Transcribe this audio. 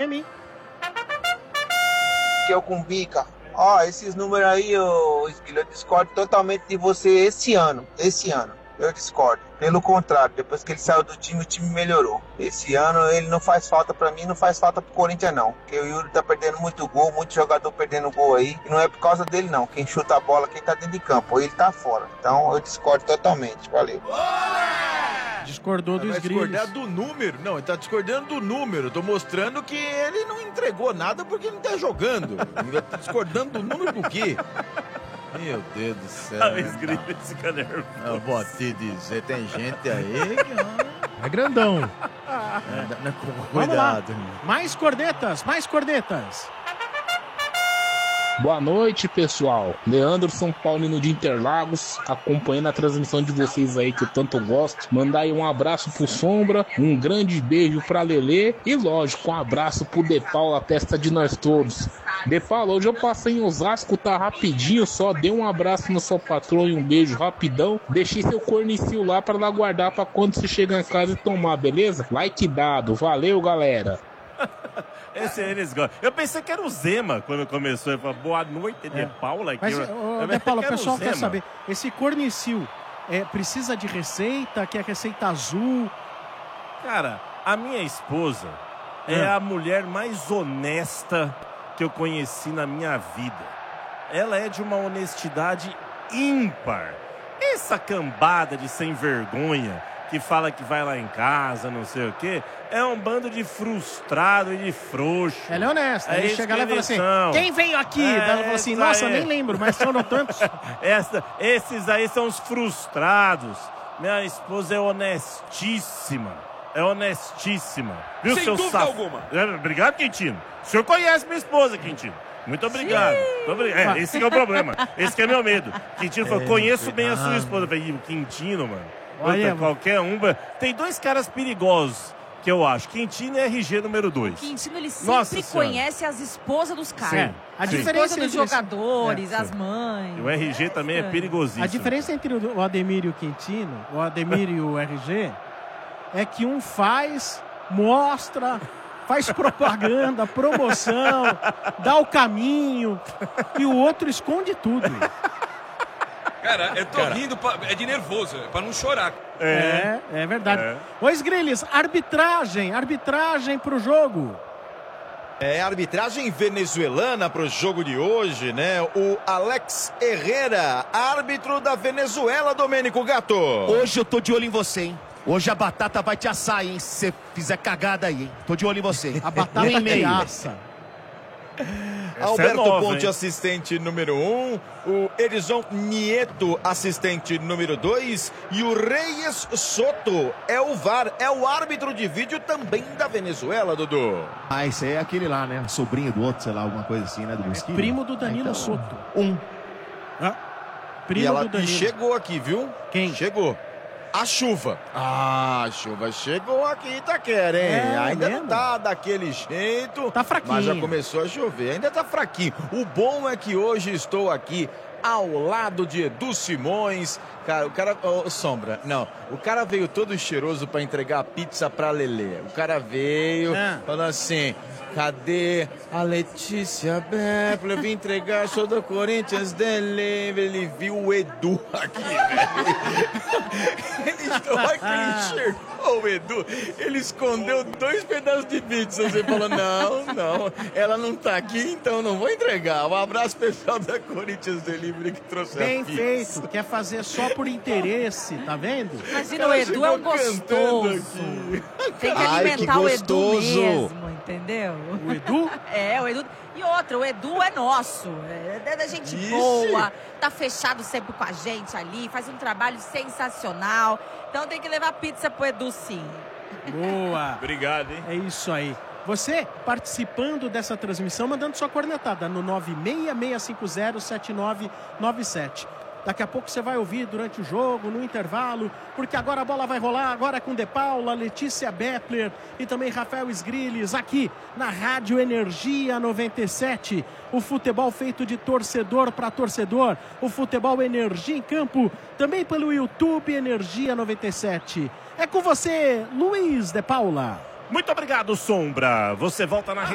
mim. Que eu com bica. Ó, esses números aí, ô Esquilo, eu discordo totalmente de você esse ano. Eu discordo. Pelo contrário, depois que ele saiu do time, o time melhorou. Esse ano ele não faz falta pra mim, não faz falta pro Corinthians não. Porque o Yuri tá perdendo muito gol, muito jogador perdendo gol aí. E não é por causa dele não. Quem chuta a bola, quem tá dentro de campo, ele tá fora. Então eu discordo totalmente. Valeu. Discordou dos Vai Grilhos. discordar do número. Não, ele tá discordando do número. Tô mostrando que ele não entregou nada porque ele não tá jogando. Ele tá discordando do número do quê? Meu Deus do céu. Fica nervoso. Eu vou te dizer, tem gente aí que... É grandão. Vamos lá. Cuidado. Mais cornetas. Boa noite, pessoal. Leandro São Paulino de Interlagos, acompanhando a transmissão de vocês aí que eu tanto gosto. Mandar aí um abraço pro Sombra, um grande beijo pra Lelê e, lógico, um abraço pro De Paula, a testa de nós todos. De Paula, hoje eu passei em Osasco, tá rapidinho só, dei um abraço no seu patrão e um beijo rapidão. Deixei seu cornicil lá pra lá guardar pra quando você chegar em casa e tomar, beleza? Like dado, valeu, galera. Esse eles gostam. Eu pensei que era o Zema quando começou. Ele falou, boa noite, De Paula. Mas, De Paula, o pessoal quer Zema. saber, esse cornicil precisa de receita, que é receita azul? Cara, a minha esposa é a mulher mais honesta que eu conheci na minha vida. Ela é de uma honestidade ímpar. Essa cambada de sem vergonha que fala que vai lá em casa, não sei o quê, é um bando de frustrado e de frouxo. Ela é honesta. Ele chega lá e fala assim, quem veio aqui? Ela fala assim, nossa, nem lembro, mas foram tantos. Esses aí são os frustrados. Minha esposa é honestíssima. Viu, Sem seu dúvida alguma. Obrigado, Quintino. O senhor conhece minha esposa, Quintino. Muito obrigado. Esse que é o problema. Esse que é meu medo. Quintino falou, conheço bem a sua esposa. Eu falei, o Quintino, mano. Olha, qualquer um. Tem dois caras perigosos que eu acho. Quintino e RG número 2. O Quintino, ele sempre conhece as esposas dos caras. A As diferença esposas dos entre jogadores, as mães. E o RG também é perigosíssimo. A diferença entre o Ademir e o Quintino, o Ademir e o RG, é que um faz, mostra, faz propaganda, promoção, dá o caminho, e o outro esconde tudo. Cara, eu tô rindo, é de nervoso, é pra não chorar. É verdade. Ô, Sgrilles, arbitragem pro jogo. Arbitragem venezuelana pro jogo de hoje, né? O Alex Herrera, árbitro da Venezuela, Domênico Gato. Hoje eu tô de olho em você, hein? Hoje a batata vai te assar, hein? Se você fizer cagada aí, hein? Tô de olho em você. A batata te assa. Alberto Ponte, assistente número 1, o Edson Nieto, assistente número 2, e o Reyes Soto é o VAR, é o árbitro de vídeo também da Venezuela, Dudu. Ah, esse aí é aquele lá, né? Sobrinho do outro, sei lá, alguma coisa assim, né? Do Mosquito. Primo do Danilo Soto. Primo do Danilo. E chegou aqui, viu? Quem? Chegou. A chuva. A chuva chegou aqui em Itaquera, hein? Ainda não tá daquele jeito. Tá fraquinho. Mas já começou a chover. Ainda tá fraquinho. O bom é que hoje estou aqui ao lado de Edu Simões. Cara, o cara... Sombra, não. O cara veio todo cheiroso pra entregar a pizza pra Lelê. O cara veio falando assim... Cadê a Letícia Beppler? Eu vim entregar, sou do Corinthians dele. Ele viu o Edu aqui, velho. Ele estou aqui, ele enxergou o Edu. Ele escondeu 2 pedaços de pizza. Você falou, não, ela não tá aqui, então não vou entregar. Um abraço pessoal da Corinthians Delivery que trouxe Bem a pizza. feito, quer fazer só por interesse, tá vendo? Imagina, o Edu é um gostoso. Tem que alimentar o Edu mesmo, entendeu? O Edu? O Edu. E outra, o Edu é nosso. É da gente boa, tá fechado sempre com a gente ali, faz um trabalho sensacional. Então tem que levar pizza pro Edu, sim. Boa. Obrigado, hein? É isso aí. Você participando dessa transmissão, mandando sua cornetada no 966507997. Daqui a pouco você vai ouvir durante o jogo, no intervalo, porque agora a bola vai rolar, agora com De Paula, Letícia Beppler e também Rafael Sgrilles, aqui na Rádio Energia 97. O futebol feito de torcedor para torcedor, o futebol Energia em Campo, também pelo YouTube Energia 97. É com você, Luiz De Paula. Muito obrigado, Sombra. Você volta na